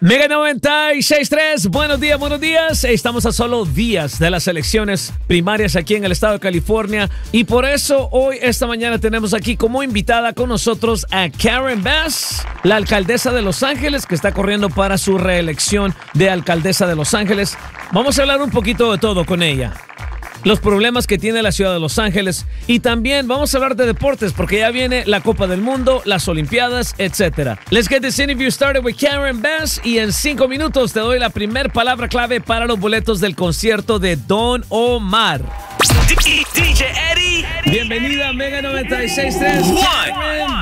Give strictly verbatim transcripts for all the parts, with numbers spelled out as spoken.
Mega noventa y seis punto tres, buenos días, buenos días. Estamos a solo días de las elecciones primarias aquí en el estado de California y por eso hoy, esta mañana, tenemos aquí como invitada con nosotros a Karen Bass, la alcaldesa de Los Ángeles, que está corriendo para su reelección de alcaldesa de Los Ángeles. Vamos a hablar un poquito de todo con ella. Los problemas que tiene la ciudad de Los Ángeles y también vamos a hablar de deportes porque ya viene la Copa del Mundo, las Olimpiadas, etcétera. Let's get this interview started with Karen Bass y en cinco minutos te doy la primer palabra clave para los boletos del concierto de Don Omar. D J Eddie. Bienvenida a Mega noventa y seis punto tres, Karen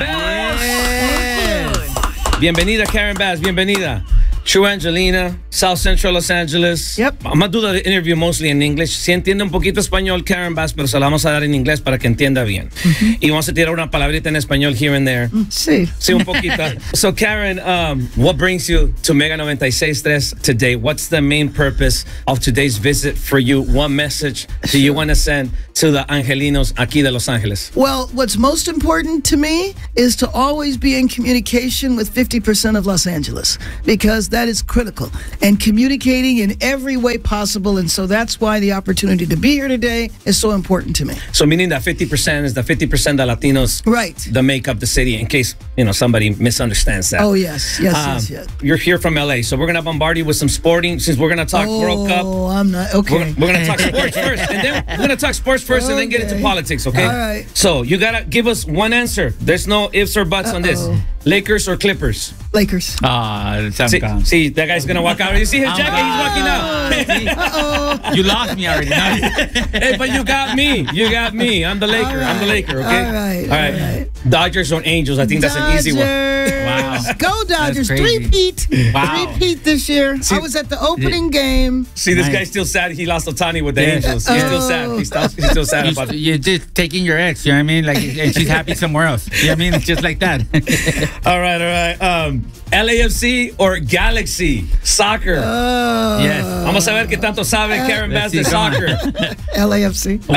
Bass. Bienvenida, Karen Bass, bienvenida. True Angelina, South Central Los Angeles. Yep. I'm going to do the interview mostly in English. Si entiende un poquito español, Karen Bass, pero se la vamos a dar en inglés para que entienda bien. Mm-hmm. Y vamos a tirar una palabrita en español here and there. Sí. Sí, un poquito. So, Karen, um, what brings you to Mega noventa y seis punto tres today? What's the main purpose of today's visit for you? What message do you want to send to the Angelinos aquí de Los Angeles? Well, what's most important to me is to always be in communication with fifty percent of Los Angeles, because that is critical, and communicating in every way possible. And so that's why the opportunity to be here today is so important to me. So meaning that fifty percent is the fifty percent of Latinos right. that make up the city, in case, you know, somebody misunderstands that. Oh, yes, yes, um, yes, yes. You're here from L A, so we're going to bombard you with some sporting, since we're going to talk oh, World Cup. Oh, I'm not, okay. We're, we're going to talk sports first, and then we're going to talk sports first, okay. and then get into politics, okay? All right. So you got to give us one answer. There's no ifs or buts Uh-oh. on this. Lakers or Clippers? Lakers. Ah, uh, see, see, that guy's going to walk out. You see his jacket? Oh, He's walking out. Uh-oh. You lost me already. Hey, but you got me. You got me. I'm the Laker. Right. I'm the Laker, okay? All right. All right. All right. Dodgers or Angels? I think that's Dodgers. an easy one. Wow. Go Dodgers. Three-peat. Wow. Three-peat this year. See, I was at the opening game. See, this nice. guy's still sad. He lost Ohtani with the yes. Angels. He's still sad. He's still, he's still sad you, about it. You're just taking your ex, you know what I mean? Like, and she's happy somewhere else. You know what I mean? It's just like that. All right, all right. Um, L A F C or Galaxy? Soccer. Uh, yes. Vamos a ver qué tanto sabe uh, Karen Bass de soccer. L A F C. Wow.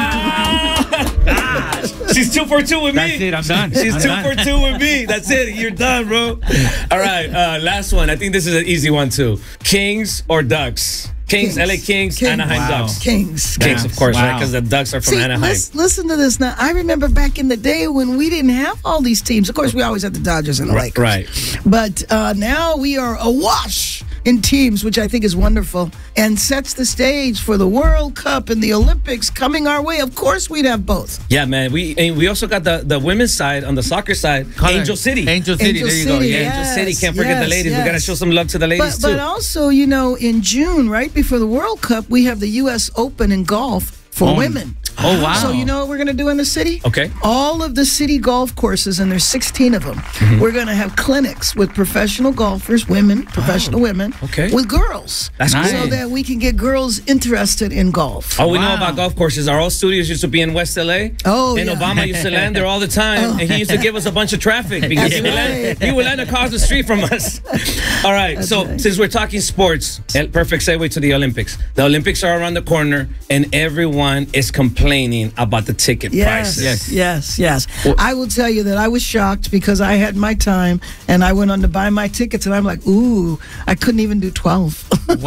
Ah! She's two for two with me. That's it, I'm done. She's I'm two done. for two with me. That's it. You're done, bro. All right, uh, last one. I think this is an easy one, too. Kings or Ducks? Kings, Kings. L A Kings, Kings. Anaheim wow. Ducks. Kings. Kings, of course, wow. right? Because the Ducks are from See, Anaheim. Listen, listen to this now. I remember back in the day when we didn't have all these teams. Of course, we always had the Dodgers and the right, Lakers. Right. But uh, now we are awash in teams, which I think is wonderful and sets the stage for the World Cup and the Olympics coming our way. Of course, we'd have both. Yeah, man. We and we also got the, the women's side on the soccer side. Color. Angel City. Angel City. Angel there you City, go. Yeah. yes, Angel City. Can't forget yes, the ladies. Yes. We got to show some love to the ladies, but, too. But also, you know, in June, right before the World Cup, we have the U S Open in golf for oh. women. Oh, wow. So you know what we're going to do in the city? Okay. All of the city golf courses, and there's sixteen of them, mm-hmm. we're going to have clinics with professional golfers, women, professional oh. women, okay. with girls. That's nice. So that we can get girls interested in golf. All we wow. know about golf courses, our old studios used to be in West L A. Oh, And yeah. Obama used to land there all the time. Oh. And he used to give us a bunch of traffic because he would, land, he would land across the street from us. All right. That's so right. since we're talking sports, perfect segue to the Olympics. The Olympics are around the corner and everyone is complaining about the ticket yes, prices. Yes, yes, yes. Well, I will tell you that I was shocked because I had my time and I went on to buy my tickets and I'm like, ooh, I couldn't even do twelve.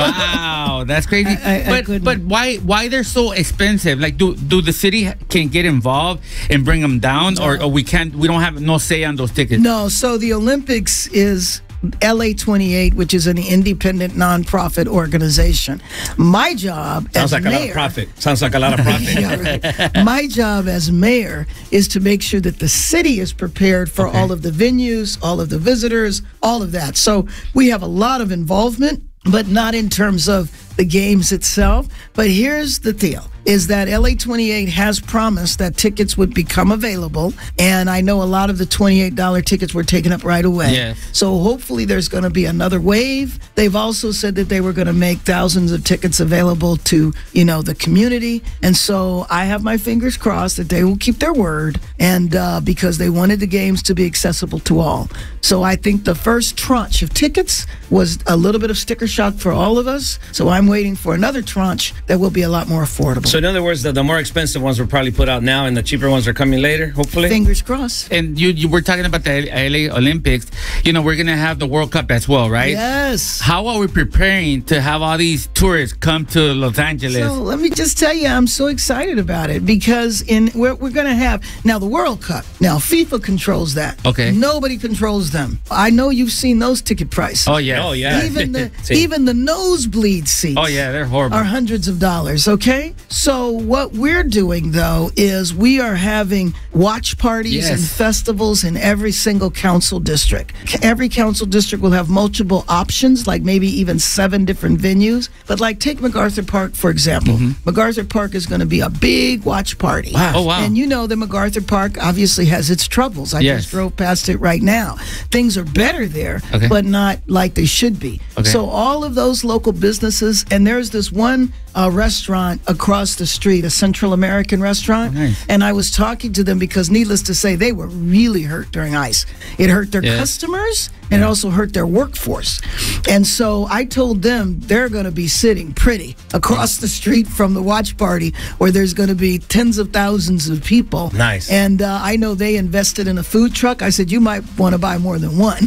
Wow, that's crazy. I, I, but I but why why they're so expensive? Like, do do the city can get involved and bring them down, no. or, or we can't? We don't have no say on those tickets. No. So the Olympics is L A twenty-eight, which is an independent nonprofit organization. My job Sounds as like mayor, a lot of profit. Sounds like a lot of profit. yeah, right. My job as mayor is to make sure that the city is prepared for okay. all of the venues, all of the visitors, all of that. So we have a lot of involvement, but not in terms of the games itself. But here's the deal, is that L A twenty-eight has promised that tickets would become available. And I know a lot of the twenty-eight dollar tickets were taken up right away. Yes. So hopefully there's going to be another wave. They've also said that they were going to make thousands of tickets available to, you know, the community. And so I have my fingers crossed that they will keep their word, and uh, because they wanted the games to be accessible to all. So I think the first tranche of tickets was a little bit of sticker shock for all of us. So I'm waiting for another tranche that will be a lot more affordable. So in other words, the, the more expensive ones were probably put out now, and the cheaper ones are coming later, hopefully. Fingers crossed. And you, you were talking about the L A Olympics. You know, we're gonna have the World Cup as well, right? Yes. How are we preparing to have all these tourists come to Los Angeles? So let me just tell you, I'm so excited about it because in we're, we're going to have now the World Cup. Now FIFA controls that. Okay. Nobody controls them. I know you've seen those ticket prices. Oh yeah. Oh yeah. Even the Sí. even the nosebleed seats. Oh yeah, they're horrible. Are hundreds of dollars, okay? So what we're doing though is we are having watch parties Yes. and festivals in every single council district. Every council district will have multiple options, like maybe even seven different venues. But like take MacArthur Park, for example. MacArthur Park is going to be a big watch party. Wow. Oh, wow. And you know that MacArthur Park obviously has its troubles. I Yes. just drove past it right now. Things are better there, Okay. but not like they should be. Okay. So all of those local businesses, and there's this one uh, restaurant across the street, a Central American restaurant, Oh, nice. and I was talking to them because needless to say, they were really hurt during ICE. It hurt their Yeah. customers, and it also hurt their workforce. And so I told them they're going to be sitting pretty across the street from the watch party where there's going to be tens of thousands of people. Nice. And uh, I know they invested in a food truck. I said, you might want to buy more than one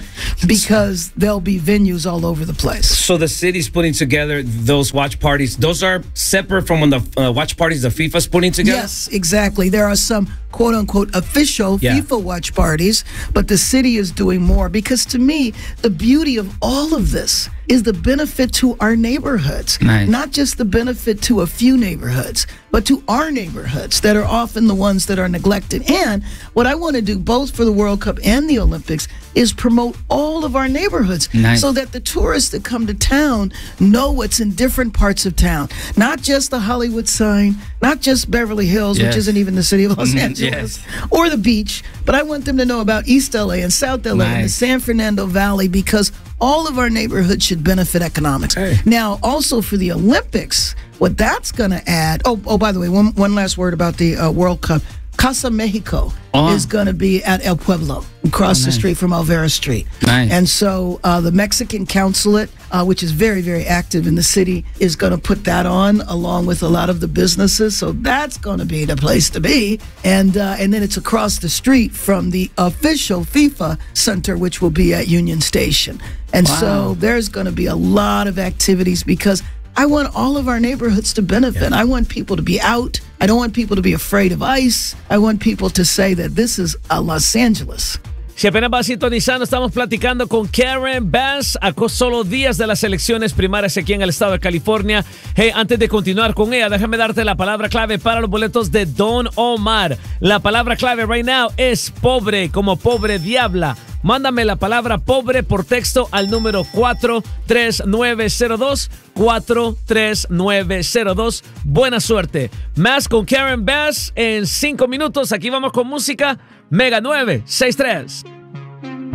because there'll be venues all over the place. So the city's putting together those watch parties. Those are separate from when the uh, watch parties the FIFA's putting together? Yes, exactly. There are some quote unquote official Yeah. FIFA watch parties, but the city is doing more because to me, the beauty of all of this is the benefit to our neighborhoods. Nice. Not just the benefit to a few neighborhoods, but to our neighborhoods that are often the ones that are neglected. And what I want to do both for the World Cup and the Olympics is promote all of our neighborhoods Nice. so that the tourists that come to town know what's in different parts of town. Not just the Hollywood sign, not just Beverly Hills, Yes. which isn't even the city of Los Mhm, Angeles, yes. or the beach, but I want them to know about East L A and South L A and the Nice. San Fernando Valley because all of our neighborhoods should benefit economics. Hey. Now, also for the Olympics, what that's going to add. Oh, oh, by the way, one one last word about the uh, World Cup. Casa Mexico Oh. is going to be at El Pueblo, across Oh, the nice. street from Alvera Street. Nice. And so uh, the Mexican consulate, uh, which is very, very active in the city, is going to put that on along with a lot of the businesses. So that's going to be the place to be. And uh, and then it's across the street from the official FIFA center, which will be at Union Station. And Wow. so there's going to be a lot of activities because I want all of our neighborhoods to benefit. I want people to be out. I don't want people to be afraid of ICE. I want people to say that this is a Los Angeles. Si apenas vas sintonizando, estamos platicando con Karen Bass a co- solo días de las elecciones primarias aquí en el estado de California. Hey, antes de continuar con ella, déjame darte la palabra clave para los boletos de Don Omar. La palabra clave right now es pobre, como pobre diabla. Mándame la palabra pobre por texto al número cuatro tres nueve cero dos, cuatro tres nueve cero dos. Buena suerte. Más con Karen Bass en cinco minutos. Aquí vamos con música. Mega nueve seis tres.